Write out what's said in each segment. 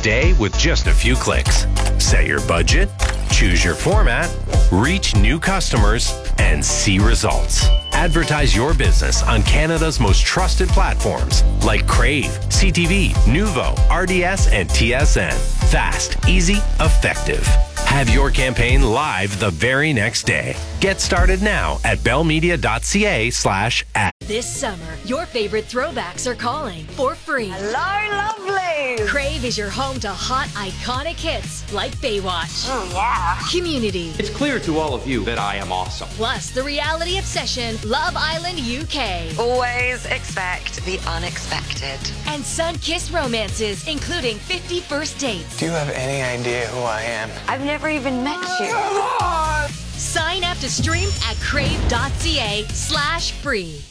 day with just a few clicks. Set your budget, choose your format, reach new customers, and see results. Advertise your business on Canada's most trusted platforms like Crave, CTV, Nuvo, RDS, and TSN. Fast, easy, effective. Have your campaign live the very next day. Get started now at bellmedia.ca/ad. This summer, your favorite throwbacks are calling for free. Hello, lovely! Crave is your home to hot, iconic hits like Baywatch. Oh, yeah. Community. It's clear to all of you that I am awesome. Plus, the reality obsession, Love Island UK. Always expect the unexpected. And sun-kissed romances, including 50 First Dates. Do you have any idea who I am? I've never even met you. Come on! Sign up to stream at crave.ca/free.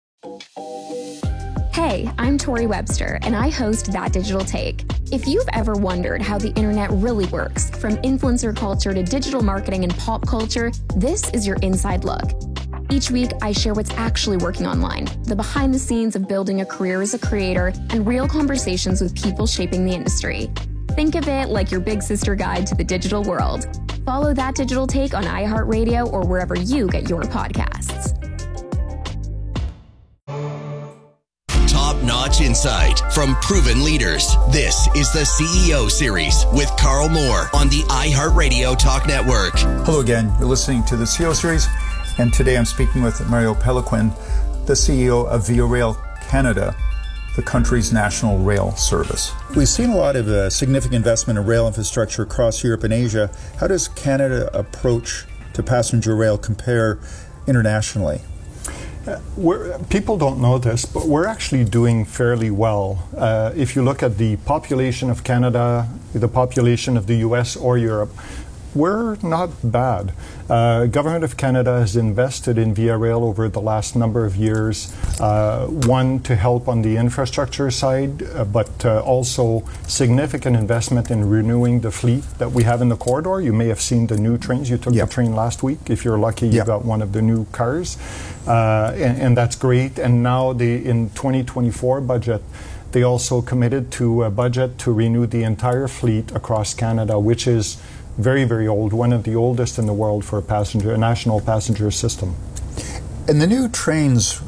Hey, I'm Tori Webster, and I host That Digital Take. If you've ever wondered how the internet really works, from influencer culture to digital marketing and pop culture, this is your inside look. Each week, I share what's actually working online, the behind the scenes of building a career as a creator, and real conversations with people shaping the industry. Think of it like your big sister guide to the digital world. Follow That Digital Take on iHeartRadio or wherever you get your podcasts. Top-notch insight from proven leaders. This is the CEO Series with Carl Moore on the iHeartRadio Talk Network. Hello again. You're listening to the CEO Series, and today I'm speaking with Mario Péloquin, the CEO of Via Rail Canada, the country's national rail service. We've seen a lot of significant investment in rail infrastructure across Europe and Asia. How does Canada approach to passenger rail compare internationally? People don't know this, but we're actually doing fairly well. If you look at the population of Canada, the population of the US or Europe, we're not bad. Government of Canada has invested in Via Rail over the last number of years, one to help on the infrastructure side, but also significant investment in renewing the fleet that we have in the corridor. You may have seen the new trains. You took the train last week. If you're lucky, you got one of the new cars, and that's great. And now in 2024 budget, they also committed to a budget to renew the entire fleet across Canada, which is very, very old, one of the oldest in the world for a national passenger system. And the new trains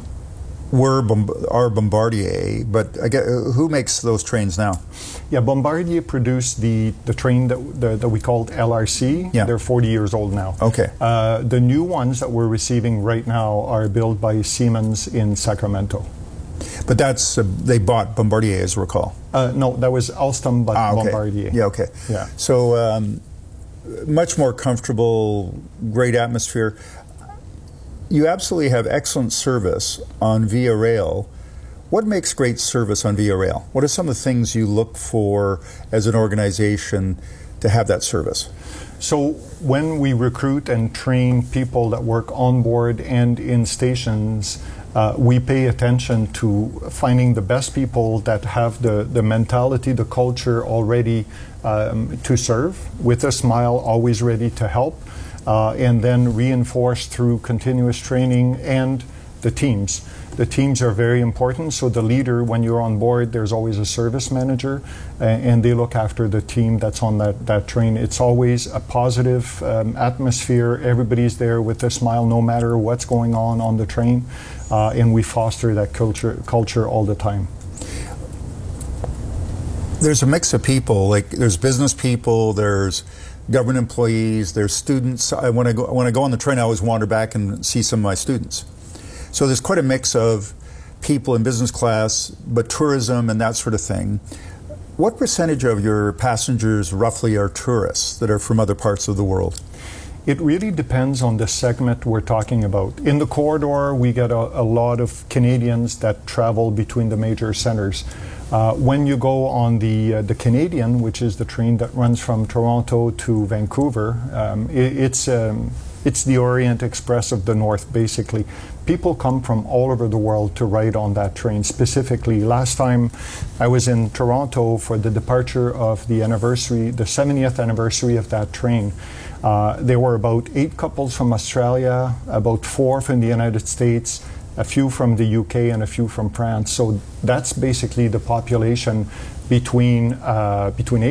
are Bombardier, but who makes those trains now? Yeah, Bombardier produced the train that we called LRC. Yeah. They're 40 years old now. Okay. The new ones that we're receiving right now are built by Siemens in Sacramento. But that's they bought Bombardier, as I recall. No, that was Alstom, but okay. Bombardier. Yeah, okay. Yeah. So much more comfortable, great atmosphere. You absolutely have excellent service on Via Rail. What makes great service on Via Rail? What are some of the things you look for as an organization to have that service? So when we recruit and train people that work on board and in stations, we pay attention to finding the best people that have the mentality, the culture already to serve, with a smile, always ready to help, and then reinforced through continuous training and the teams. The teams are very important, so the leader, when you're on board, there's always a service manager, and they look after the team that's on that train. It's always a positive atmosphere. Everybody's there with a smile no matter what's going on the train, and we foster that culture all the time. There's a mix of people, like there's business people, there's government employees, there's students. When I go on the train, I always wander back and see some of my students. So there's quite a mix of people in business class, but tourism and that sort of thing. What percentage of your passengers roughly are tourists that are from other parts of the world? It really depends on the segment we're talking about. In the corridor, we get a lot of Canadians that travel between the major centers. When you go on the Canadian, which is the train that runs from Toronto to Vancouver, it's the Orient Express of the North, basically. People come from all over the world to ride on that train specifically. Last time I was in Toronto for the departure of the 70th anniversary of that train. There were about 8 couples from Australia, about 4 from the United States, a few from the UK, and a few from France. So that's basically the population between